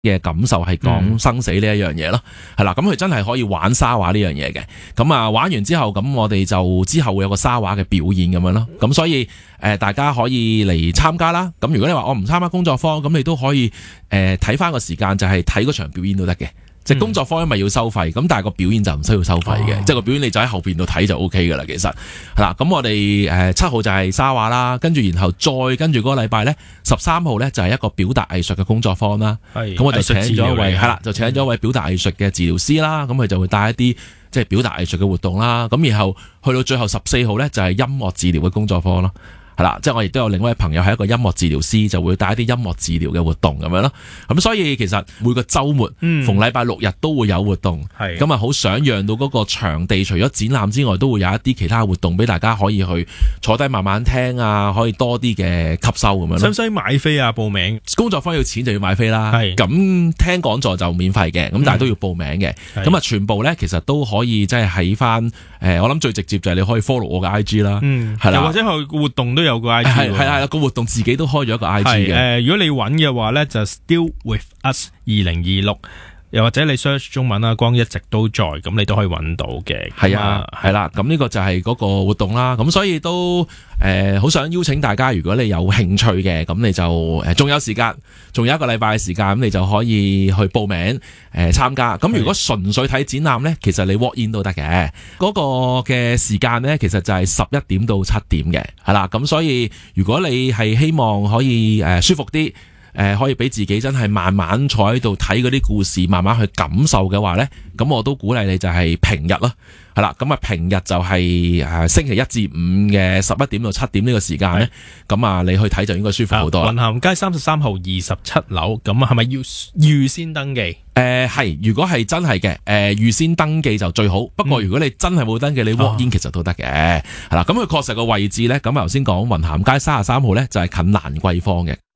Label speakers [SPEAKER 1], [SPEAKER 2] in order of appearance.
[SPEAKER 1] 嘅感受係講生死呢一樣嘢咯，係啦，咁佢真係可以玩沙畫呢樣嘢嘅，咁啊玩完之後，咁我哋就之後會有個沙畫嘅表演咁樣咯，咁所以大家可以嚟參加啦，咁如果你話我唔參加工作坊，咁你都可以睇翻個時間，就係睇嗰場表演都得嘅。即係工作坊因為要收費，咁但係個表演就唔需要收費嘅，即係個表演你就喺後邊度睇就 O K 噶啦，其實係啦。咁我哋7號就係沙畫啦，跟住然後再跟住嗰個禮拜咧13號咧就係一個表達藝術嘅工作坊啦。咁我就請咗一位係啦，就請咗一位表達藝術嘅治療師啦，咁佢就會帶一啲即係表達藝術嘅活動啦。咁然後去到最後14號咧就係音樂治療嘅工作坊咯。係啦，即係我亦都有另外一位朋友係一個音樂治療師，就會帶一啲音樂治療嘅活動咁樣咯。咁所以其實每個週末，逢禮拜6日都會有活動。咁啊，好想讓到嗰個場地除咗展覽之外，都會有一啲其他活動俾大家可以去坐低慢慢聽啊，可以多啲嘅吸收咁樣咯。
[SPEAKER 2] 使唔使買飛啊？報名
[SPEAKER 1] 工作坊要錢就要買飛啦。咁聽講座就免費嘅，咁但係都要報名嘅。咁啊，全部咧其實都可以即係喺翻我諗最直接就係你可以 follow 我嘅 IG 啦。係啦，
[SPEAKER 2] 又或者去活動都有個 IG，
[SPEAKER 1] 係啦，個活動自己都開咗一個 IG 嘅。
[SPEAKER 2] 如果你揾嘅話咧，就 Still With Us 2026，又或者你 search 中文啊，光一直都在，咁你都可以揾到嘅。
[SPEAKER 1] 係啊，係啦，咁呢個就係嗰個活動啦。咁所以都好想邀請大家，如果你有興趣嘅，咁你就仲有時間，仲有一個禮拜嘅時間，咁你就可以去報名參加。咁如果純粹睇展覽呢，其實你 walk in 都得嘅。嗰個嘅時間呢，其實就係11點到7點嘅，係啦。咁所以如果你係希望可以舒服啲，可以俾自己真係慢慢坐喺度睇嗰啲故事，慢慢去感受嘅話呢，咁我都鼓勵你就係平日咯，係啦，咁啊平日就係星期1至5嘅11點到7點呢個時間呢，咁啊你去睇就應該舒服好多。
[SPEAKER 2] 雲咸街33號27樓，咁啊係咪要預先登記？
[SPEAKER 1] 係，如果係真係嘅，預先登記就最好。不過如果你真係冇登記，你 walk in 其實都得嘅，係啦。咁佢確實個位置呢，咁頭先講雲咸街33號呢，就係近蘭桂坊嘅。